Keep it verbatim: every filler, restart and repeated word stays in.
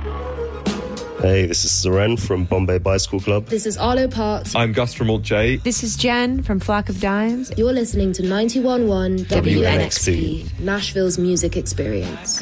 Hey, this is Seren from Bombay Bicycle Club. This is Arlo Parks. I'm Gus from Alt J. This is Jen from Flock of Dimes. You're listening to ninety-one point one W N X P, W N X P, Nashville's music experience.